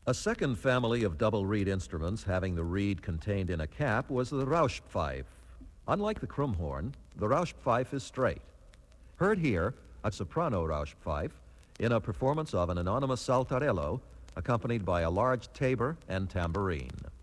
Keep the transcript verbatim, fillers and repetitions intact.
A second family of double reed instruments having the reed contained in a cap was the Rauschpfeife. Unlike the Krummhorn, the Rauschpfeife is straight. Heard here, a soprano Rauschpfeife in a performance of an anonymous saltarello accompanied by a large tabor and tambourine.